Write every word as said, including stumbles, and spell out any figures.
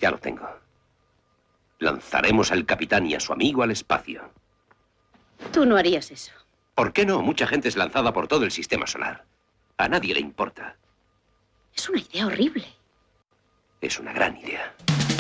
Ya lo tengo. Lanzaremos al capitán y a su amigo al espacio. Tú no harías eso. ¿Por qué no? Mucha gente es lanzada por todo el sistema solar. A nadie le importa. Es una idea horrible. Es una gran idea.